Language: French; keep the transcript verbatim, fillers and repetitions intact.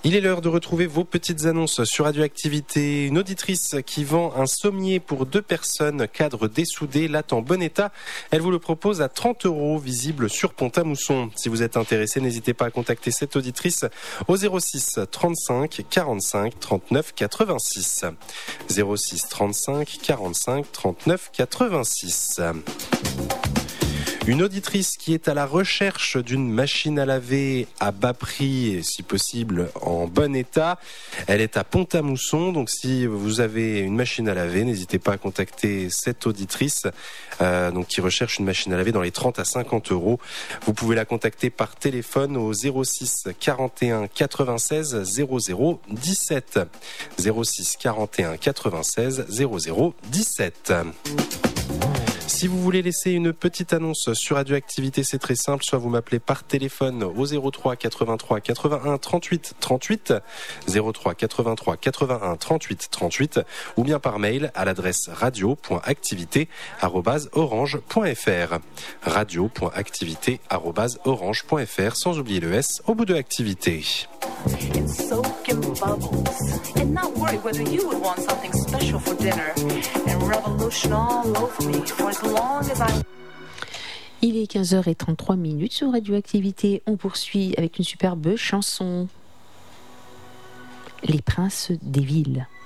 Il est l'heure de retrouver vos petites annonces sur Radioactivité. Une auditrice qui vend un sommier pour deux personnes, cadre dessoudé, latte en bon état. Elle vous le propose à trente euros, visible sur Pont-à-Mousson. Si vous êtes intéressé, n'hésitez pas à contacter cette auditrice au zéro six trente-cinq quarante-cinq trente-neuf quatre-vingt-six. zéro six trente-cinq quarante-cinq trente-neuf quatre-vingt-six. Une auditrice qui est à la recherche d'une machine à laver à bas prix et si possible en bon état. Elle est à Pont-à-Mousson, donc si vous avez une machine à laver, n'hésitez pas à contacter cette auditrice euh, donc qui recherche une machine à laver dans les trente à cinquante euros. Vous pouvez la contacter par téléphone au zéro six quarante et un quatre-vingt-seize zéro zéro dix-sept. zéro six quarante et un quatre-vingt-seize zéro zéro dix-sept. Si vous voulez laisser une petite annonce sur Radioactivité, c'est très simple. Soit vous m'appelez par téléphone au zéro trois quatre-vingt-trois quatre-vingt-un trente-huit trente-huit, zéro trois quatre-vingt-trois quatre-vingt-un trente-huit trente-huit, ou bien par mail à l'adresse radio point activité arobase orange point f r. radio point activité arobase orange point f r, sans oublier le S au bout de activité. And soak in bubbles and not worry whether you would want something special for dinner and revolution all over me for as long as I... Il est quinze heures trente-trois minutes sur Radioactivité. On poursuit avec une superbe chanson. Les princes des villes.